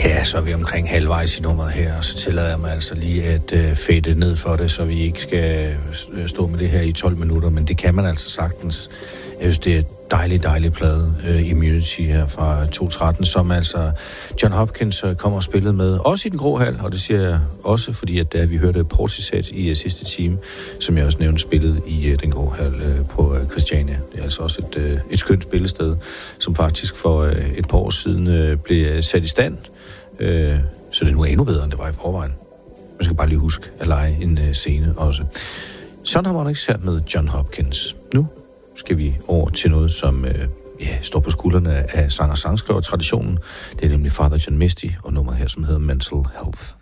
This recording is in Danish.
Ja, så er vi omkring halvvejs i nummeret her, og så tillader jeg mig altså lige at fade ned for det, så vi ikke skal stå med det her i 12 minutter, men det kan man altså sagtens. Jeg synes, det er et dejlig plade, Immunity her fra 2013, som altså John Hopkins kommer og spillede med, også i den grå hal, og det siger jeg også, fordi at da vi hørte Portishead i sidste time, som jeg også nævnte, spillede i den grå hal på Christiania. Det er altså også et skønt spillested, som faktisk for et par år siden blev sat i stand, så det nu er endnu bedre, end det var i forvejen. Man skal bare lige huske at lege en scene også. Sådan har man ikke set med John Hopkins. Nu skal vi over til noget, som står på skuldrene af sang- og sangskriver-traditionen. Det er nemlig Father John Misty og nummeret her, som hedder Mental Health.